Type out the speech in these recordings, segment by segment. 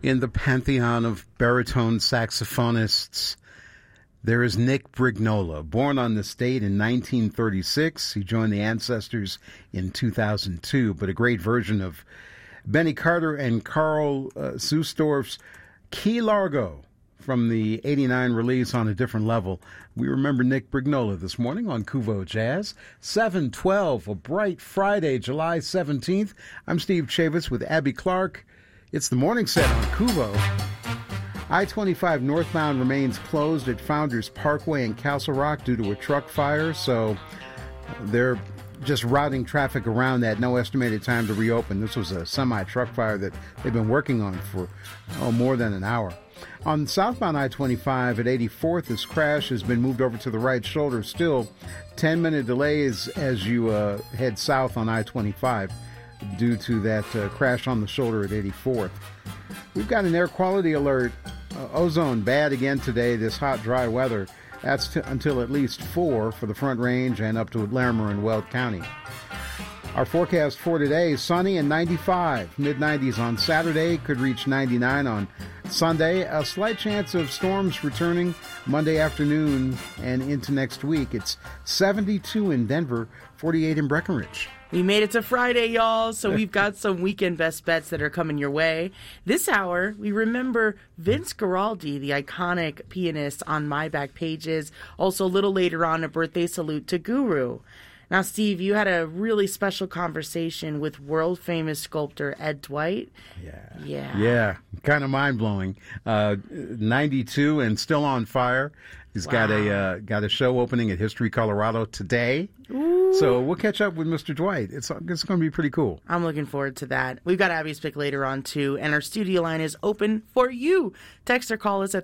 In the pantheon of baritone saxophonists, there is Nick Brignola. Born on this date in 1936, he joined the Ancestors in 2002, but a great version of Benny Carter and Carl Zusdorf's Key Largo from the 89 release On a Different Level. We remember Nick Brignola this morning on Kuvo Jazz. 7:12, a bright Friday, July 17th. I'm Steve Chavitz with Abby Clark. It's the morning set on Kuvo. I-25 northbound remains closed at Founders Parkway in Castle Rock due to a truck fire, so they're just routing traffic around that. No estimated time to reopen. This was a semi-truck fire that they've been working on for more than an hour. On southbound I-25 at 84th, this crash has been moved over to the right shoulder. Still 10-minute delays as you head south on I-25 due to that crash on the shoulder at 84th. We've got an air quality alert. Ozone bad again today, this hot, dry weather. That's until at least 4 for the Front Range and up to Larimer and Weld County. Our forecast for today, sunny and 95. Mid-90s on Saturday, could reach 99 on Sunday. A slight chance of storms returning Monday afternoon and into next week. It's 72 in Denver, 48 in Breckenridge. We made it to Friday, y'all, so we've got some weekend best bets that are coming your way. This hour, we remember Vince Guaraldi, the iconic pianist on My Back Pages. Also, a little later on, a birthday salute to Guru. Now, Steve, you had a really special conversation with world-famous sculptor Ed Dwight. Yeah, kind of mind-blowing. 92 and still on fire. He's got a show opening at History Colorado today. Ooh. So we'll catch up with Mr. Dwight. It's going to be pretty cool. I'm looking forward to that. We've got Abby's pick later on, too, and our studio line is open for you. Text or call us at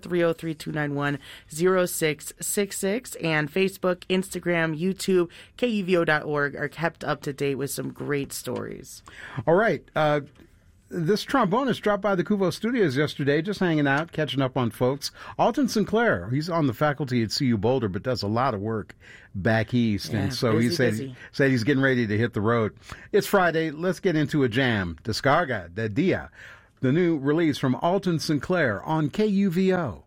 303-291-0666, and Facebook, Instagram, YouTube, KUVO.org are kept up to date with some great stories. All right. This trombonist dropped by the Kuvo studios yesterday, just hanging out, catching up on folks. Alton Sinclair, he's on the faculty at CU Boulder, but does a lot of work back east. Yeah, and so busy. he said he's getting ready to hit the road. It's Friday. Let's get into a jam. Descarga de Dia, the new release from Alton Sinclair on KUVO.